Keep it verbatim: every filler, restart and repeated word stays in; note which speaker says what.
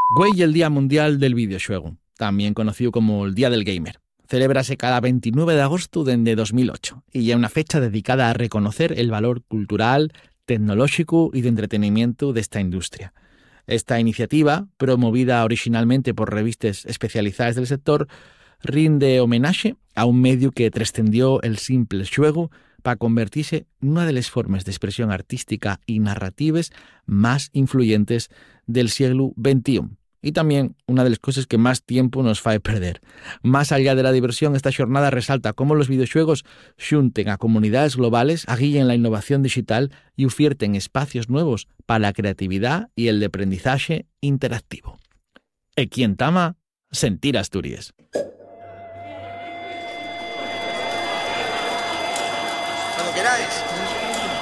Speaker 1: Güey, el Día Mundial del Videojuego, también conocido como el Día del Gamer. Celébrase cada veintinueve de agosto desde dos mil ocho y es una fecha dedicada a reconocer el valor cultural, tecnológico y de entretenimiento de esta industria. Esta iniciativa, promovida originalmente por revistas especializadas del sector, rinde homenaje a un medio que trascendió el simple juego para convertirse en una de las formas de expresión artística y narrativas más influyentes del siglo veintiuno. Y también una de las cosas que más tiempo nos fae perder. Más allá de la diversión, esta jornada resalta cómo los videojuegos xunten a comunidades globales, aguillen la innovación digital y ofierten espacios nuevos para la creatividad y el aprendizaje interactivo. E quien tama, sentir Asturias.